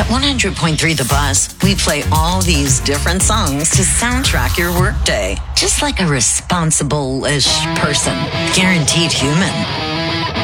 At 100.3 The Bus, we play all these different songs to soundtrack your workday. Just like a responsible-ish person. Guaranteed human.